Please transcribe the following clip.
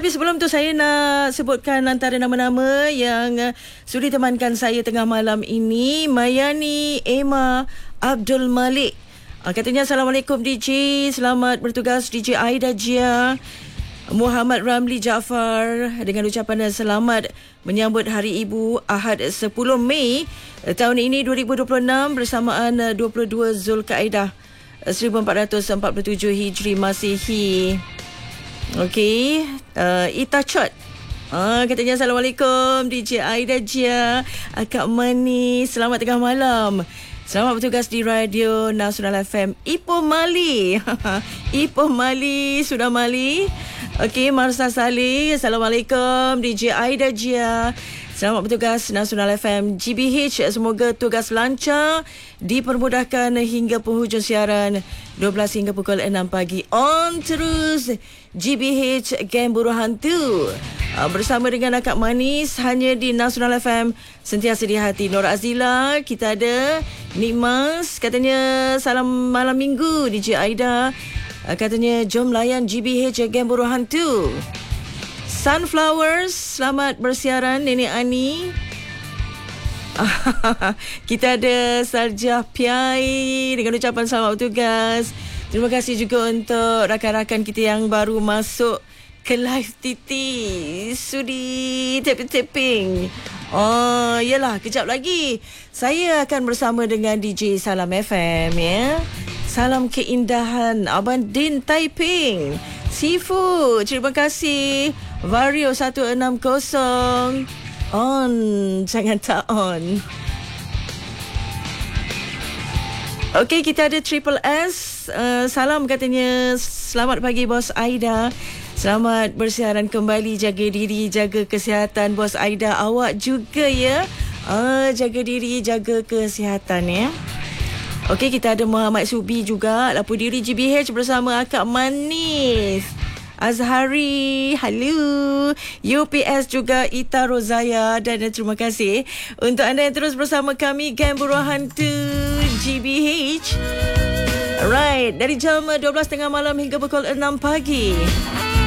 Tapi sebelum tu saya nak sebutkan antara nama-nama yang sudi temankan saya tengah malam ini. Mayani Emma Abdul Malik. Katanya Assalamualaikum DJ, selamat bertugas DJ Aida Jia. Muhammad Ramli Jaafar dengan ucapan selamat menyambut Hari Ibu Ahad 10 Mei tahun ini 2026 bersamaan 22 Zulkaidah 1447 Hijri Masihi. Okey, Ita Chot. Katanya Assalamualaikum DJ Aida Jia, Kak Mani, selamat tengah malam. Selamat bertugas di Radio Nasional FM Ipoh Mali. Ipoh Mali, sudah Mali. Okey, Marsa Saleh, Assalamualaikum DJ Aida Jia. Selamat bertugas Nasional FM GBH. Semoga tugas lancar, dipermudahkan hingga penghujung siaran 12 hingga pukul 6 pagi. On terus GBH Game Buruh Hantu bersama dengan Akak Manis hanya di Nasional FM, sentiasa di hati. Nur Azila, kita ada Nikmas, katanya salam malam minggu DJ Aida. Katanya jom layan GBH Game Buruh Hantu. Sunflowers, selamat bersiaran Nenek Ani. Kita ada Sarjah Piai dengan ucapan selamat bertugas. Terima kasih juga untuk rakan-rakan kita yang baru masuk ke live TT. Sudi tapping-tapping. Oh, yalah, kejap lagi saya akan bersama dengan DJ Salam FM, ya. Salam keindahan Abang Din Taiping. Sifu, terima kasih. Vario 160. On, jangan tak on. Okey, kita ada Triple S. Salam katanya, selamat pagi Bos Aida. Selamat bersiaran kembali. Jaga diri, jaga kesihatan Bos Aida. Awak juga ya. Jaga diri, jaga kesihatan ya. Okey, kita ada Muhammad Subi juga. Lapor diri GBH bersama Akak Manis. Azhari, halo. UPS juga Ita Rozaya. Dan terima kasih untuk anda yang terus bersama kami Game Buruh Hantu GBH. Alright, dari jam 12 tengah malam hingga pukul 6 pagi.